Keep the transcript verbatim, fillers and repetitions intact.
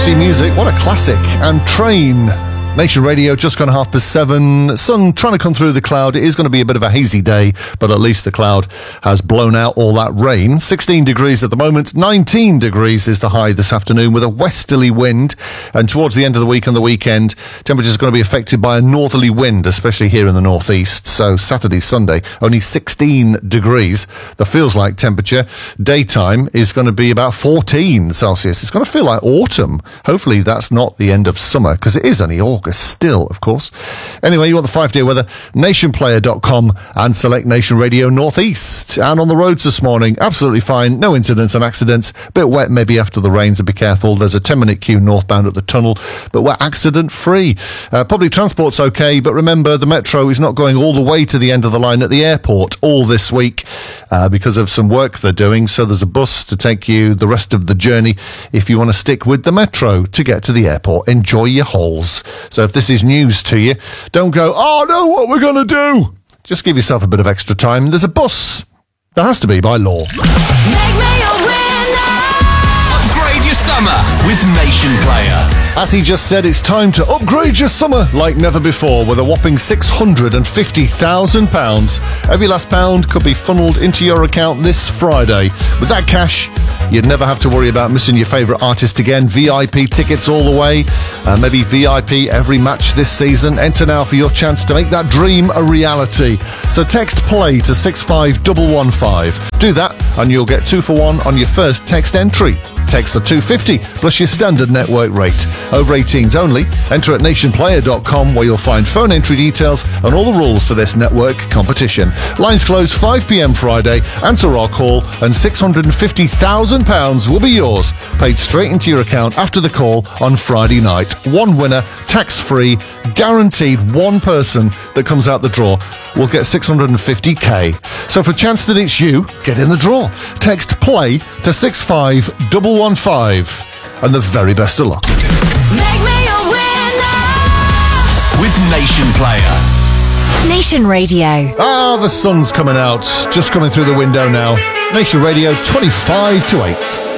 Roxy Music, what a classic. And Train. Nation Radio, just gone half past seven. Sun trying to come through the cloud. It is going to be a bit of a hazy day, but at least the cloud has blown out all that rain. sixteen degrees at the moment. nineteen degrees is the high this afternoon with a westerly wind. And towards the end of the week and the weekend, temperatures are going to be affected by a northerly wind, especially here in the northeast. So Saturday, Sunday, only sixteen degrees. The feels like temperature. Daytime is going to be about fourteen Celsius. It's going to feel like autumn. Hopefully that's not the end of summer, because it is only August. Still, of course. Anyway, you want the five-day weather, nation player dot com and select Nation Radio Northeast. And on the roads this morning, absolutely fine. No incidents and accidents. Bit wet maybe after the rain, so be careful. There's a ten-minute queue northbound at the tunnel, but we're accident-free. Uh, public transport's okay, but remember, the metro is not going all the way to the end of the line at the airport all this week uh, because of some work they're doing. So there's a bus to take you the rest of the journey if you want to stick with the metro to get to the airport. Enjoy your holes. So if this is news to you, don't go, oh no, what we're going to do? Just give yourself a bit of extra time. There's a bus. There has to be by law. Make me a winner. Upgrade your summer with Nation Player. As he just said, it's time to upgrade your summer like never before with a whopping six hundred fifty thousand pounds. Every last pound could be funneled into your account this Friday. With that cash, you'd never have to worry about missing your favourite artist again. V I P tickets all the way. Uh, maybe V I P every match this season. Enter now for your chance to make that dream a reality. So text PLAY to six five one one five. Do that and you'll get two for one on your first text entry. Text the two fifty plus your standard network rate. Over eighteens only. Enter at nation player dot com where you'll find phone entry details and all the rules for this network competition. Lines close five p.m. Friday. Answer our call and six hundred fifty thousand pounds will be yours. Paid straight into your account after the call on Friday night. One winner, tax-free, guaranteed one person that comes out the draw will get six hundred fifty k. So for a chance that it's you, get in the draw. Text PLAY to six five one one five. And the very best of luck. Make me a winner. With Nation Player. Nation Radio. Ah, the sun's coming out. Just coming through the window now. Nation Radio, twenty-five to eight.